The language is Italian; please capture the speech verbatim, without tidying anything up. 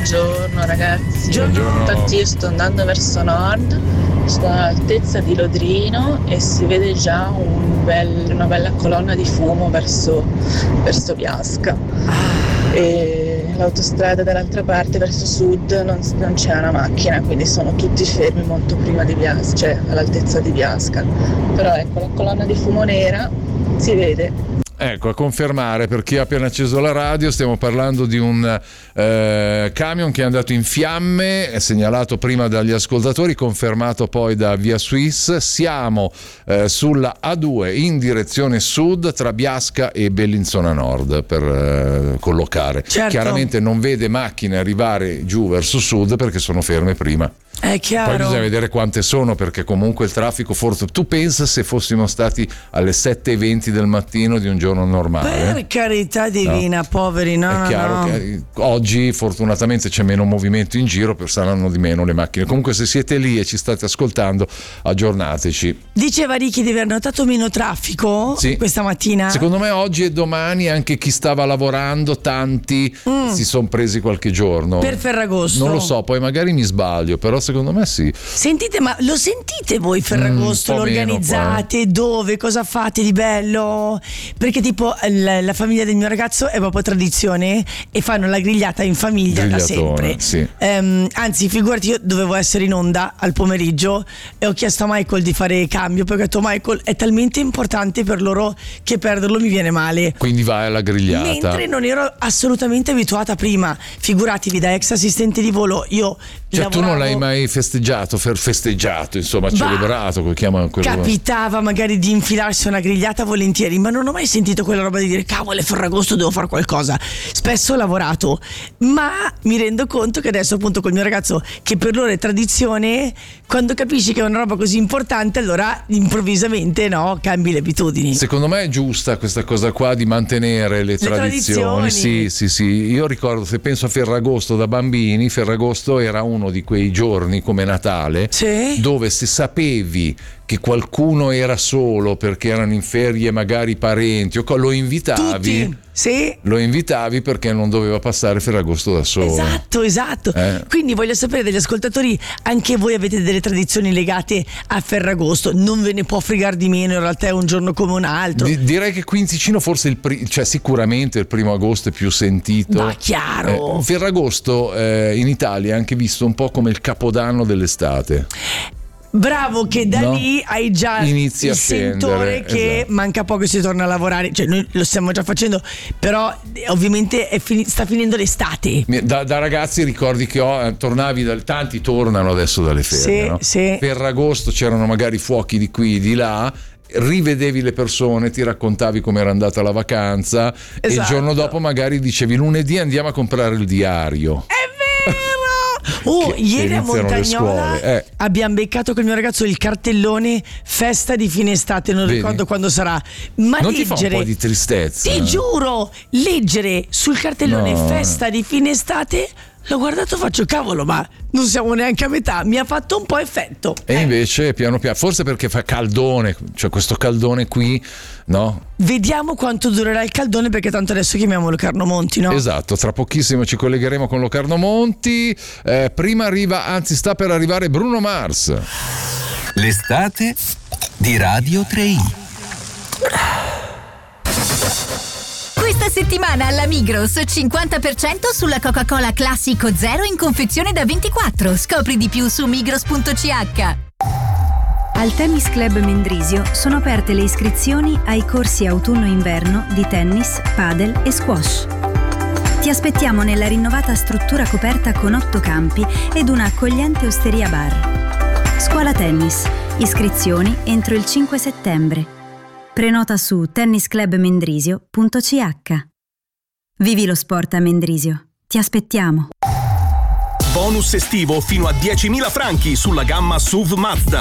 Buongiorno ragazzi. Buongiorno. Infatti io sto andando verso nord, sto all'altezza di Lodrino e si vede già un bel, una bella colonna di fumo verso, verso Biasca. E l'autostrada dall'altra parte verso sud non, non c'è una macchina, quindi sono tutti fermi molto prima di Biasca, cioè all'altezza di Biasca. Però ecco, la colonna di fumo nera si vede. Ecco, a confermare, per chi ha appena acceso la radio, stiamo parlando di un eh, camion che è andato in fiamme, è segnalato prima dagli ascoltatori, confermato poi da Via Suisse. Siamo eh, sulla A due in direzione sud tra Biasca e Bellinzona Nord per eh, collocare. Certo. Chiaramente non vede macchine arrivare giù verso sud perché sono ferme prima. È chiaro. Poi bisogna vedere quante sono, perché comunque il traffico forse... Tu pensa se fossimo stati alle sette e venti del mattino di un giorno normale? Per carità divina, no. Poveri, no, È no, chiaro no. che oggi fortunatamente c'è meno movimento in giro, per saranno di meno le macchine. Comunque se siete lì e ci state ascoltando, aggiornateci. Diceva Ricky di aver notato meno traffico Sì. questa mattina. Secondo me oggi e domani anche chi stava lavorando, tanti Mm. si sono presi qualche giorno. Per Ferragosto. Non lo so, poi magari mi sbaglio, però secondo me sì. Sentite, ma lo sentite voi Ferragosto? Mm, lo un po' meno organizzate? Dove? Cosa fate di bello? Perché tipo la, la famiglia del mio ragazzo è proprio tradizione e fanno la grigliata in famiglia da sempre. Sì. Ehm, anzi, figurati, io dovevo essere in onda al pomeriggio e ho chiesto a Michael di fare cambio, perché ho detto Michael è talmente importante per loro che perderlo mi viene male. Quindi vai alla grigliata. Mentre non ero assolutamente abituata prima. Figuratevi, da ex assistente di volo io Cioè lavoravo... tu non l'hai mai festeggiato, fer- festeggiato, insomma, Bah, celebrato, come chiamano quello? capitava magari di infilarsi una grigliata volentieri, ma non ho mai sentito quella roba di dire cavolo è Ferragosto, devo fare qualcosa. Spesso ho lavorato, ma mi rendo conto che adesso appunto col mio ragazzo, che per loro è tradizione, quando capisci che è una roba così importante, allora improvvisamente no, cambi le abitudini. Secondo me è giusta questa cosa qua di mantenere le, Le tradizioni. tradizioni. Sì, sì, sì. Io ricordo, se penso a Ferragosto da bambini, Ferragosto era uno di quei giorni come Natale, Sì. dove se sapevi che qualcuno era solo perché erano in ferie magari parenti o co- lo invitavi. Tutti, sì. Lo invitavi perché non doveva passare Ferragosto da solo. Esatto, esatto. Eh. Quindi voglio sapere dagli ascoltatori, anche voi avete delle tradizioni legate a Ferragosto? Non ve ne può fregare di meno, in realtà è un giorno come un altro. Di- direi che qui in Ticino forse il pri- cioè sicuramente il primo agosto è più sentito. Ma chiaro. Eh, Ferragosto eh, in Italia è anche visto un po' come il capodanno dell'estate. Bravo, che da No? lì hai già Inizi a il sentore scendere, che esatto. manca poco e si torna a lavorare. Cioè noi lo stiamo già facendo, però eh, ovviamente è fini- sta finendo l'estate. Da, da ragazzi ricordi che ho, eh, tornavi dal, tanti tornano adesso dalle ferie, Sì, no? sì. Ferragosto c'erano magari fuochi di qui di là, rivedevi le persone, ti raccontavi com'era andata la vacanza e il Esatto. giorno dopo magari dicevi lunedì andiamo a comprare il diario. È vero! Oh, Che ieri a iniziano le Montagnola scuole, eh. abbiamo beccato col mio ragazzo il cartellone festa di fine estate, non Vedi? ricordo quando sarà. Ma Non leggere, ti fa un po' di tristezza? ti giuro, leggere sul cartellone No. festa di fine estate, l'ho guardato, faccio cavolo, ma non siamo neanche a metà, mi ha fatto un po' effetto. E invece piano piano, forse perché fa caldone, cioè questo caldone qui, no? Vediamo quanto durerà il caldone, perché tanto adesso chiamiamolo Carlo Monti, no? Esatto, tra pochissimo ci collegheremo con Locarno Monti. Eh, prima arriva, anzi sta per arrivare Bruno Mars. L'estate di Radio tre i. Questa settimana alla Migros cinquanta per cento sulla Coca-Cola Classico Zero in confezione da ventiquattro. Scopri di più su migros punto c h. Al Tennis Club Mendrisio sono aperte le iscrizioni ai corsi autunno-inverno di tennis, padel e squash. Ti aspettiamo nella rinnovata struttura coperta con otto campi ed una accogliente osteria bar. Scuola Tennis. Iscrizioni entro il cinque settembre. Prenota su tennis club mendrisio punto c h. Vivi lo sport a Mendrisio. Ti aspettiamo. Bonus estivo fino a diecimila franchi sulla gamma S U V Mazda.